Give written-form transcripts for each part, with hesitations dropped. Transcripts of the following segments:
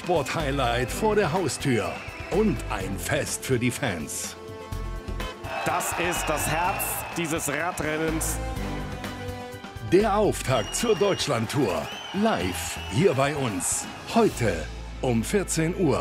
Radsport-Highlight vor der Haustür und ein Fest für die Fans. Das ist das Herz dieses Radrennens. Der Auftakt zur Deutschlandtour. Live hier bei uns. Heute um 14 Uhr.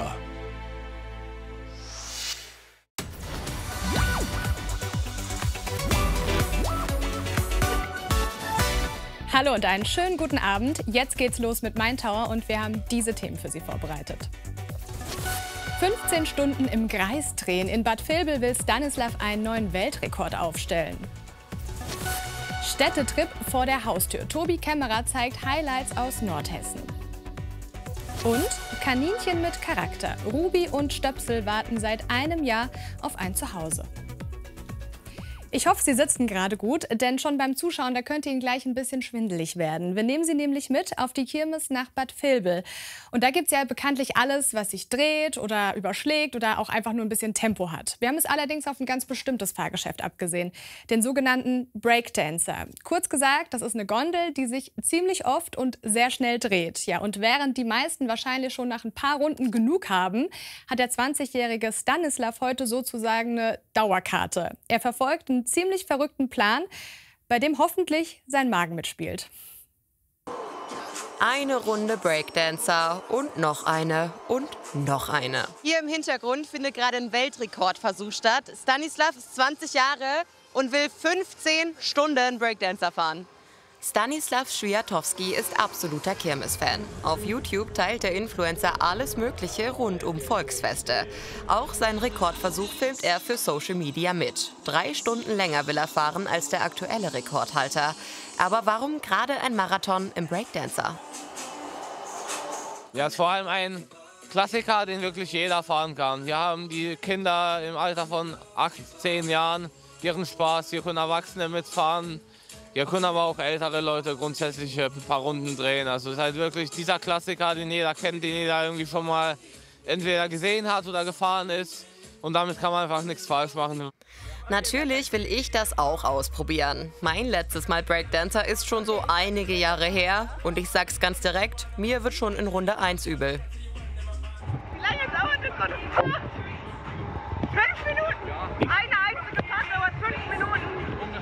Hallo und einen schönen guten Abend. Jetzt geht's los mit Main Tower und wir haben diese Themen für Sie vorbereitet. 15 Stunden im Kreis drehen. In Bad Vilbel will Stanislav einen neuen Weltrekord aufstellen. Städtetrip vor der Haustür. Tobi Kämmerer zeigt Highlights aus Nordhessen. Und Kaninchen mit Charakter. Ruby und Stöpsel warten seit einem Jahr auf ein Zuhause. Ich hoffe, Sie sitzen gerade gut, denn schon beim Zuschauen, da könnte Ihnen gleich ein bisschen schwindelig werden. Wir nehmen Sie nämlich mit auf die Kirmes nach Bad Vilbel. Und da gibt es ja bekanntlich alles, was sich dreht oder überschlägt oder auch einfach nur ein bisschen Tempo hat. Wir haben es allerdings auf ein ganz bestimmtes Fahrgeschäft abgesehen, den sogenannten Breakdancer. Kurz gesagt, das ist eine Gondel, die sich ziemlich oft und sehr schnell dreht. Ja, und während die meisten wahrscheinlich schon nach ein paar Runden genug haben, hat der 20-jährige Stanislav heute sozusagen eine Dauerkarte. Er verfolgt einen ziemlich verrückten Plan, bei dem hoffentlich sein Magen mitspielt. Eine Runde Breakdancer und noch eine und noch eine. Hier im Hintergrund findet gerade ein Weltrekordversuch statt. Stanislav ist 20 Jahre und will 15 Stunden Breakdancer fahren. Stanislav Swiatowski ist absoluter Kirmes-Fan. Auf YouTube teilt der Influencer alles Mögliche rund um Volksfeste. Auch seinen Rekordversuch filmt er für Social Media mit. 3 Stunden länger will er fahren als der aktuelle Rekordhalter. Aber warum gerade ein Marathon im Breakdancer? Ja, es ist vor allem ein Klassiker, den wirklich jeder fahren kann. Hier haben die Kinder im Alter von 8, 10 Jahren ihren Spaß, hier können Erwachsene mitfahren. Hier können aber auch ältere Leute grundsätzlich ein paar Runden drehen. Also es ist halt wirklich dieser Klassiker, den jeder kennt, den jeder irgendwie schon mal entweder gesehen hat oder gefahren ist. Und damit kann man einfach nichts falsch machen. Natürlich will ich das auch ausprobieren. Mein letztes Mal Breakdancer ist schon so einige Jahre her. Und ich sag's ganz direkt, mir wird schon in Runde 1 übel. Wie lange dauert das so eine Fahrt? 5 Minuten? Eine einzige Fahrt dauert 5 Minuten.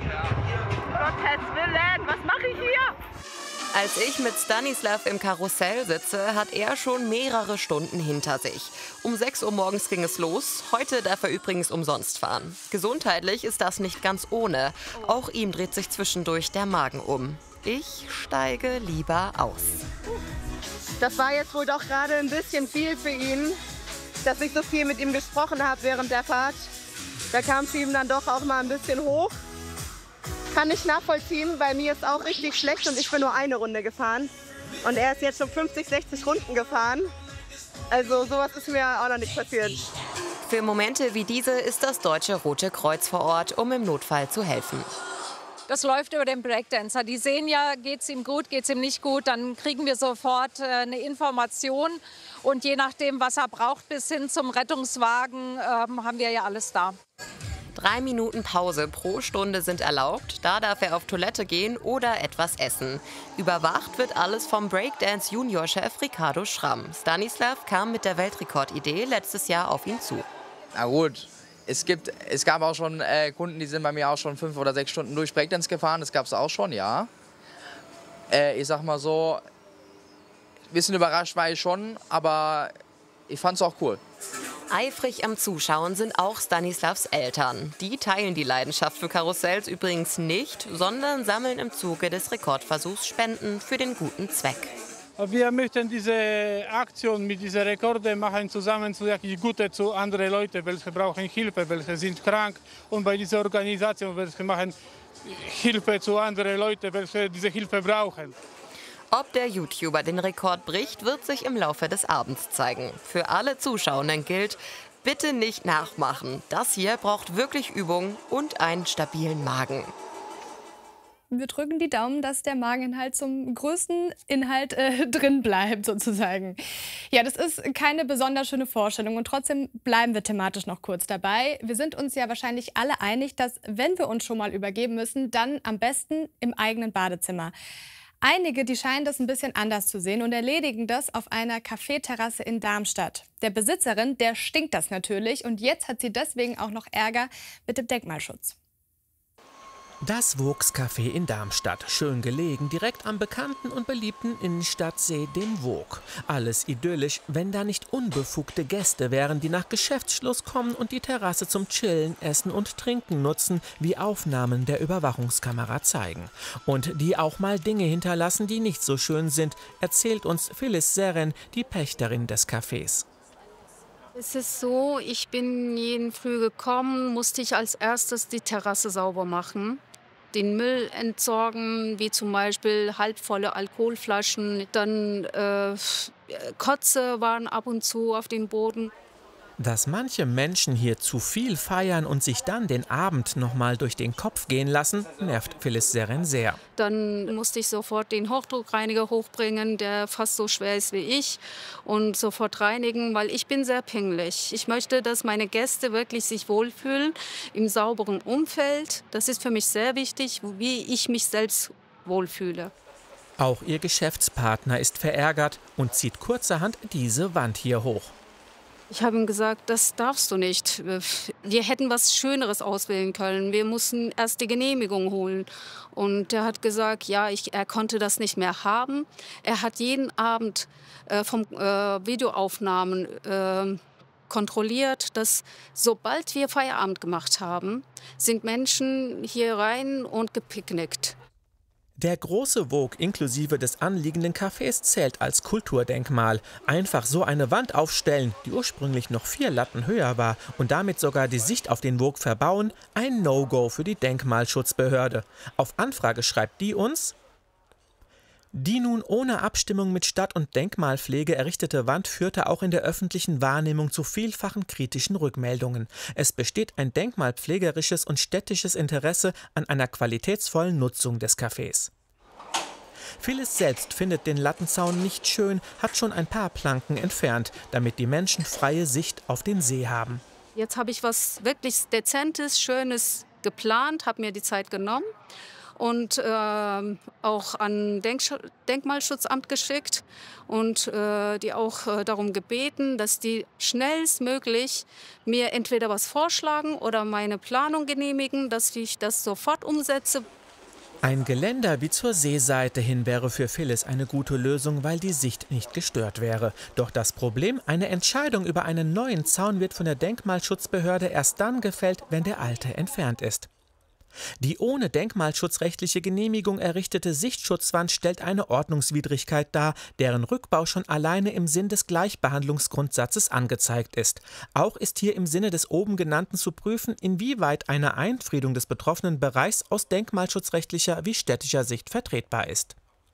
Gottes Willen, was mache ich hier? Als ich mit Stanislav im Karussell sitze, hat er schon mehrere Stunden hinter sich. Um 6 Uhr morgens ging es los. Heute darf er übrigens umsonst fahren. Gesundheitlich ist das nicht ganz ohne. Auch ihm dreht sich zwischendurch der Magen um. Ich steige lieber aus. Das war jetzt wohl doch gerade ein bisschen viel für ihn, dass ich so viel mit ihm gesprochen habe während der Fahrt. Da kam es ihm dann doch auch mal ein bisschen hoch. Kann ich nachvollziehen, bei mir ist auch richtig schlecht und ich bin nur eine Runde gefahren. Und er ist jetzt schon 50, 60 Runden gefahren. Also sowas ist mir auch noch nicht passiert. Für Momente wie diese ist das Deutsche Rote Kreuz vor Ort, um im Notfall zu helfen. Das läuft über den Breakdancer. Die sehen ja, geht es ihm gut, geht es ihm nicht gut. Dann kriegen wir sofort eine Information. Und je nachdem, was er braucht, bis hin zum Rettungswagen, haben wir ja alles da. 3 Minuten Pause pro Stunde sind erlaubt. Da darf er auf Toilette gehen oder etwas essen. Überwacht wird alles vom Breakdance-Junior-Chef Ricardo Schramm. Stanislav kam mit der Weltrekordidee letztes Jahr auf ihn zu. Na gut, es gab auch schon Kunden, die sind bei mir auch schon 5 oder 6 Stunden durch Breakdance gefahren. Das gab es auch schon, ja. Ich sag mal so, ein bisschen überrascht war ich schon, aber ich fand es auch cool. Eifrig am Zuschauen sind auch Stanislavs Eltern. Die teilen die Leidenschaft für Karussells übrigens nicht, sondern sammeln im Zuge des Rekordversuchs Spenden für den guten Zweck. Wir möchten diese Aktion mit diesen Rekorden machen zusammen zu Gute zu anderen Leuten, welche brauchen Hilfe, welche sind krank. Und bei dieser Organisation, welche machen Hilfe zu anderen Leuten, welche diese Hilfe brauchen. Ob der YouTuber den Rekord bricht, wird sich im Laufe des Abends zeigen. Für alle Zuschauenden gilt, bitte nicht nachmachen. Das hier braucht wirklich Übung und einen stabilen Magen. Wir drücken die Daumen, dass der Mageninhalt zum größten Inhalt drin bleibt, sozusagen. Ja, das ist keine besonders schöne Vorstellung und trotzdem bleiben wir thematisch noch kurz dabei. Wir sind uns ja wahrscheinlich alle einig, dass, wenn wir uns schon mal übergeben müssen, dann am besten im eigenen Badezimmer. Einige, die scheinen das ein bisschen anders zu sehen und erledigen das auf einer Kaffeeterrasse in Darmstadt. Der Besitzerin, der stinkt das natürlich und jetzt hat sie deswegen auch noch Ärger mit dem Denkmalschutz. Das Voogs Café in Darmstadt, schön gelegen, direkt am bekannten und beliebten Innenstadtsee, dem Voog. Alles idyllisch, wenn da nicht unbefugte Gäste wären, die nach Geschäftsschluss kommen und die Terrasse zum Chillen, Essen und Trinken nutzen, wie Aufnahmen der Überwachungskamera zeigen. Und die auch mal Dinge hinterlassen, die nicht so schön sind, erzählt uns Phyllis Seren, die Pächterin des Cafés. Es ist so, ich bin jeden Früh gekommen, musste ich als erstes die Terrasse sauber machen, den Müll entsorgen, wie zum Beispiel halbvolle Alkoholflaschen, dann Kotze waren ab und zu auf dem Boden. Dass manche Menschen hier zu viel feiern und sich dann den Abend noch mal durch den Kopf gehen lassen, nervt Phyllis Seren sehr. Dann musste ich sofort den Hochdruckreiniger hochbringen, der fast so schwer ist wie ich, und sofort reinigen, weil ich bin sehr pingelig. Ich möchte, dass meine Gäste wirklich sich wohlfühlen im sauberen Umfeld. Das ist für mich sehr wichtig, wie ich mich selbst wohlfühle. Auch ihr Geschäftspartner ist verärgert und zieht kurzerhand diese Wand hier hoch. Ich habe ihm gesagt, das darfst du nicht. Wir hätten was Schöneres auswählen können. Wir mussten erst die Genehmigung holen. Und er hat gesagt, ja, er konnte das nicht mehr haben. Er hat jeden Abend vom Videoaufnahmen kontrolliert, dass sobald wir Feierabend gemacht haben, sind Menschen hier rein und gepicknickt. Der große Voog inklusive des anliegenden Cafés zählt als Kulturdenkmal. Einfach so eine Wand aufstellen, die ursprünglich noch 4 Latten höher war und damit sogar die Sicht auf den Voog verbauen, ein No-Go für die Denkmalschutzbehörde. Auf Anfrage schreibt die uns: Die nun ohne Abstimmung mit Stadt- und Denkmalpflege errichtete Wand führte auch in der öffentlichen Wahrnehmung zu vielfachen kritischen Rückmeldungen. Es besteht ein denkmalpflegerisches und städtisches Interesse an einer qualitätsvollen Nutzung des Cafés. Phyllis selbst findet den Lattenzaun nicht schön, hat schon ein paar Planken entfernt, damit die Menschen freie Sicht auf den See haben. Jetzt habe ich was wirklich Dezentes, Schönes geplant, habe mir die Zeit genommen und auch an Denkmalschutzamt geschickt und die auch darum gebeten, dass die schnellstmöglich mir entweder was vorschlagen oder meine Planung genehmigen, dass ich das sofort umsetze. Ein Geländer wie zur Seeseite hin wäre für Phyllis eine gute Lösung, weil die Sicht nicht gestört wäre. Doch das Problem, eine Entscheidung über einen neuen Zaun wird von der Denkmalschutzbehörde erst dann gefällt, wenn der alte entfernt ist. Die ohne denkmalschutzrechtliche Genehmigung errichtete Sichtschutzwand stellt eine Ordnungswidrigkeit dar, deren Rückbau schon alleine im Sinn des Gleichbehandlungsgrundsatzes angezeigt ist. Auch ist hier im Sinne des oben genannten zu prüfen, inwieweit eine Einfriedung des betroffenen Bereichs aus denkmalschutzrechtlicher wie städtischer Sicht vertretbar ist.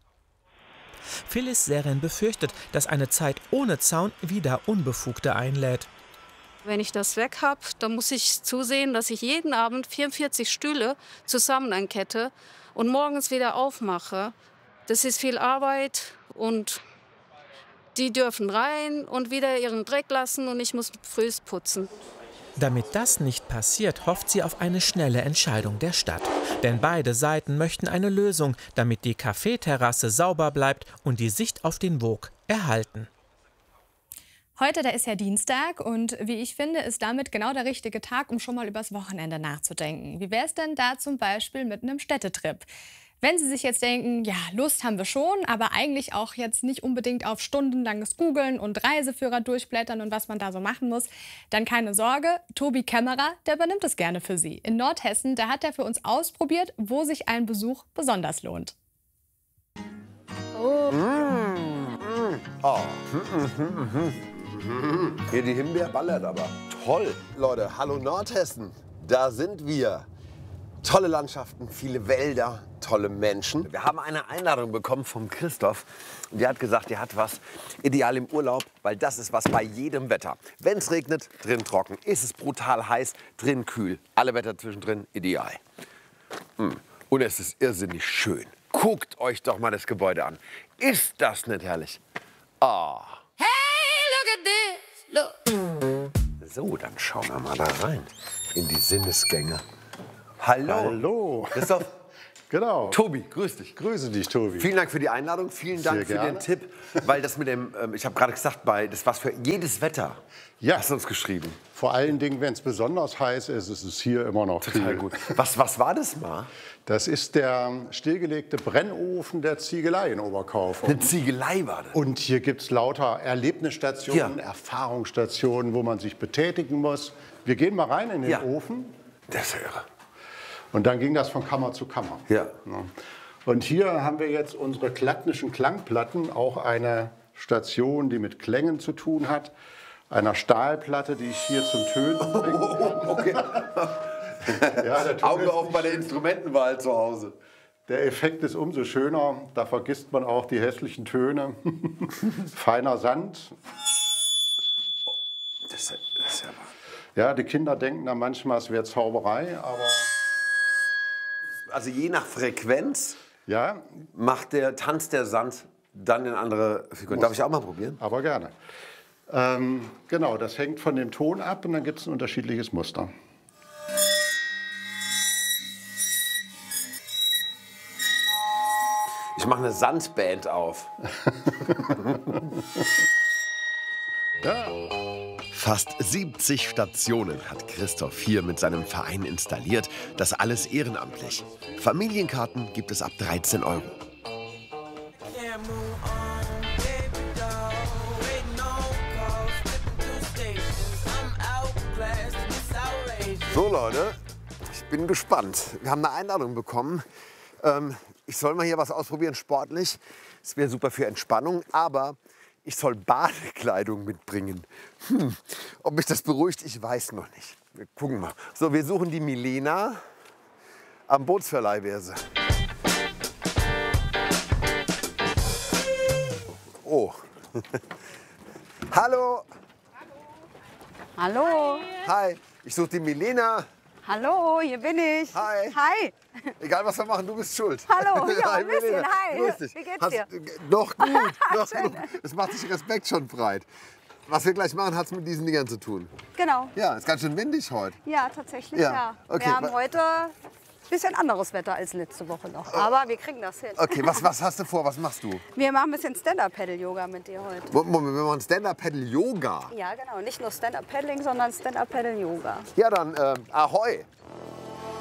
Phyllis Seren befürchtet, dass eine Zeit ohne Zaun wieder Unbefugte einlädt. Wenn ich das weg habe, dann muss ich zusehen, dass ich jeden Abend 44 Stühle zusammen einkette und morgens wieder aufmache. Das ist viel Arbeit und die dürfen rein und wieder ihren Dreck lassen und ich muss früh putzen. Damit das nicht passiert, hofft sie auf eine schnelle Entscheidung der Stadt. Denn beide Seiten möchten eine Lösung, damit die Kaffeeterrasse sauber bleibt und die Sicht auf den Voog erhalten. Heute, da ist ja Dienstag und wie ich finde, ist damit genau der richtige Tag, um schon mal übers Wochenende nachzudenken. Wie wäre es denn da zum Beispiel mit einem Städtetrip? Wenn Sie sich jetzt denken, ja, Lust haben wir schon, aber eigentlich auch jetzt nicht unbedingt auf stundenlanges Googeln und Reiseführer durchblättern und was man da so machen muss, dann keine Sorge, Tobi Kämmerer, der übernimmt es gerne für Sie. In Nordhessen, da hat er für uns ausprobiert, wo sich ein Besuch besonders lohnt. Oh. Oh. Hier die Himbeer ballert aber. Toll. Leute, hallo Nordhessen. Da sind wir. Tolle Landschaften, viele Wälder, tolle Menschen. Wir haben eine Einladung bekommen vom Christoph. Und der hat gesagt, er hat was ideal im Urlaub, weil das ist was bei jedem Wetter. Wenn es regnet, drin trocken. Ist es brutal heiß, drin kühl. Alle Wetter zwischendrin ideal. Und es ist irrsinnig schön. Guckt euch doch mal das Gebäude an. Ist das nicht herrlich? Oh. So, dann schauen wir mal da rein, in die Sinnesgänge. Hallo. Hallo. Christoph, Genau. Tobi, grüß dich. Grüße dich, Tobi. Vielen Dank für die Einladung, vielen Dank für den Tipp, weil das mit dem, ich habe gerade gesagt, das war für jedes Wetter. Ja. Hast du uns geschrieben. Vor allen Dingen, wenn es besonders heiß ist, ist es hier immer noch total gut. Was war das mal? Das ist der stillgelegte Brennofen der Ziegelei in Oberkaufung. Eine Ziegelei war das? Und hier gibt es lauter Erlebnisstationen, Ja. Erfahrungsstationen, wo man sich betätigen muss. Wir gehen mal rein in den Ofen. Das ist ja irre. Und dann ging das von Kammer zu Kammer. Ja. Und hier haben wir jetzt unsere klattnischen Klangplatten, auch eine Station, die mit Klängen zu tun hat. Einer Stahlplatte, die ich hier zum Tönen bringen kann. Okay. Ja, der Ton Auge ist auf bei der Instrumentenwahl zu Hause. Der Effekt ist umso schöner. Da vergisst man auch die hässlichen Töne. Feiner Sand. Das ist ja wahr. Ja, die Kinder denken dann manchmal, es wäre Zauberei, aber... Also je nach Frequenz tanzt der Sand dann in andere Figuren. Darf ich auch mal probieren? Aber gerne. Genau, das hängt von dem Ton ab und dann gibt es ein unterschiedliches Muster. Ich mache eine Sandband auf. Ja. Fast 70 Stationen hat Christoph hier mit seinem Verein installiert. Das alles ehrenamtlich. Familienkarten gibt es ab 13 €. So Leute, ich bin gespannt. Wir haben eine Einladung bekommen. Ich soll mal hier was ausprobieren, sportlich. Es wäre super für Entspannung, aber ich soll Badekleidung mitbringen. Ob mich das beruhigt, ich weiß noch nicht. Wir gucken mal. So, wir suchen die Milena. Am Bootsverleih wäre sie. Oh. Hallo. Hallo. Hi. Ich suche die Milena. Hallo, hier bin ich. Hi. Hi. Egal, was wir machen, du bist schuld. Hallo, ja, Hi, ein bisschen. Milena. Hi. Grüß dich. Wie geht's dir? Noch gut, noch Schön. gut. Es macht sich Respekt schon breit. Was wir gleich machen, hat es mit diesen Dingern zu tun. Genau. Ja, ist ganz schön windig heute. Ja, tatsächlich, Ja, ja. okay. Wir haben heute ein bisschen anderes Wetter als letzte Woche noch. Aber wir kriegen das hin. Okay, was hast du vor? Was machst du? Wir machen ein bisschen Stand-Up-Paddle-Yoga mit dir heute. Moment, wir machen Stand-Up-Paddle-Yoga. Ja, genau. Nicht nur Stand-Up-Paddling, sondern Stand-Up-Paddle-Yoga. Ja, dann Ahoi.